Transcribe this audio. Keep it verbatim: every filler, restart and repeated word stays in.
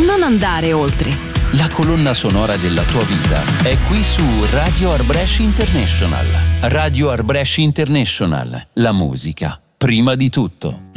Non andare oltre. La colonna sonora della tua vita è qui su Radio Arbresh International. Radio Arbresh International. La musica, prima di tutto.